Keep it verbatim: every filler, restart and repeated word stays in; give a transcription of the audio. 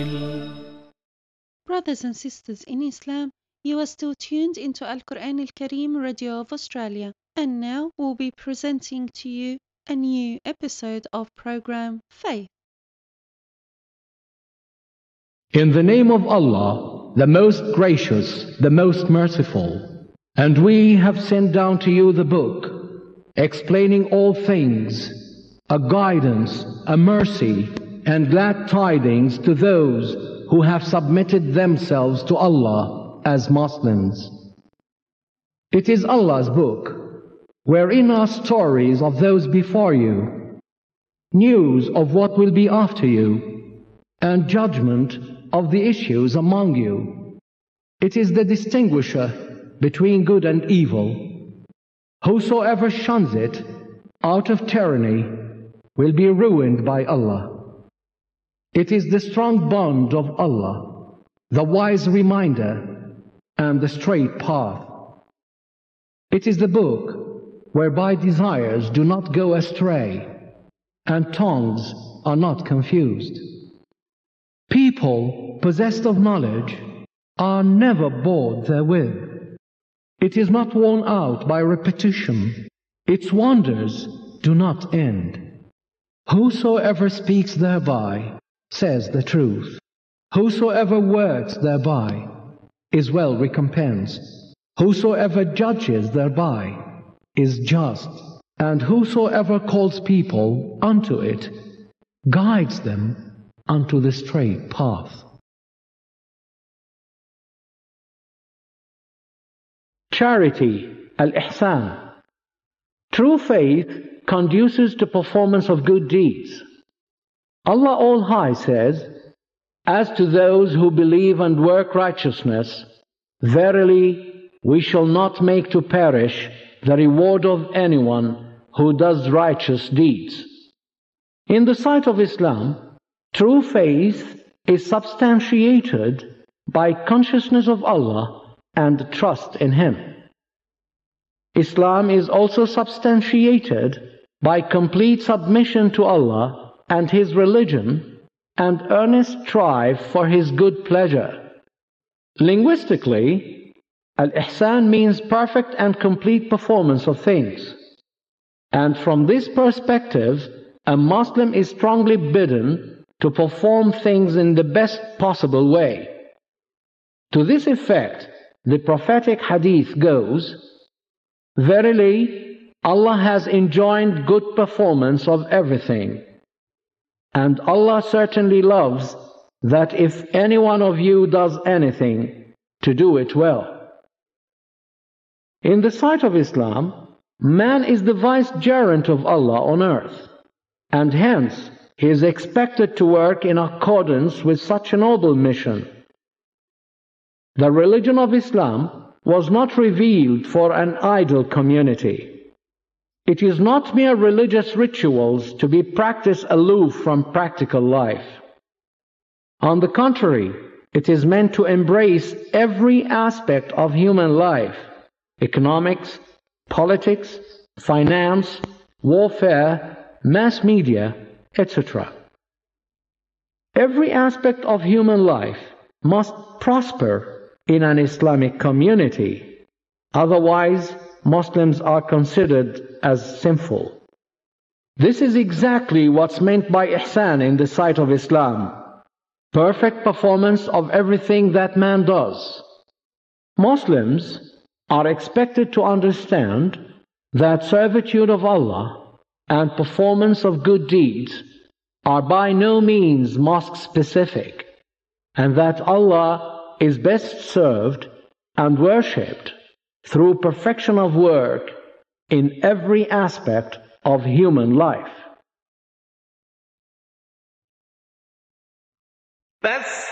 Brothers and sisters in Islam, you are still tuned into Al Quran Al Kareem Radio of Australia, and now we'll be presenting to you a new episode of program Faith. In the name of Allah, the most gracious, the most merciful. And we have sent down to you the book, explaining all things, a guidance, a mercy, and glad tidings to those who have submitted themselves to Allah as Muslims. It is Allah's book, wherein are stories of those before you, news of what will be after you, and judgment of the issues among you. It is the distinguisher between good and evil. Whosoever shuns it out of tyranny will be ruined by Allah. It is the strong bond of Allah, the wise reminder, and the straight path. It is the book whereby desires do not go astray, and tongues are not confused. People possessed of knowledge are never bored therewith. It is not worn out by repetition. Its wonders do not end. Whosoever speaks thereby says the truth. Whosoever works thereby is well recompensed. Whosoever judges thereby is just. And whosoever calls people unto it guides them unto the straight path. Charity, al-ihsan. True faith conduces to performance of good deeds. Allah All-High says, "As to those who believe and work righteousness, verily we shall not make to perish the reward of anyone who does righteous deeds." In the sight of Islam, true faith is substantiated by consciousness of Allah and trust in Him. Islam is also substantiated by complete submission to Allah and His religion and earnest strive for His good pleasure. Linguistically, al-ihsan means perfect and complete performance of things. And from this perspective, a Muslim is strongly bidden to perform things in the best possible way. To this effect, the prophetic hadith goes, "Verily, Allah has enjoined good performance of everything. And Allah certainly loves that if any one of you does anything, to do it well." In the sight of Islam, man is the vicegerent of Allah on earth, and hence he is expected to work in accordance with such a noble mission. The religion of Islam was not revealed for an idle community. It is not mere religious rituals to be practiced aloof from practical life. On the contrary, it is meant to embrace every aspect of human life: economics, politics, finance, warfare, mass media, et cetera. Every aspect of human life must prosper in an Islamic community. Otherwise, Muslims are considered as sinful. This is exactly what's meant by ihsan in the sight of Islam: perfect performance of everything that man does. Muslims are expected to understand that servitude of Allah and performance of good deeds are by no means mosque-specific, and that Allah is best served and worshipped through perfection of work in every aspect of human life. That's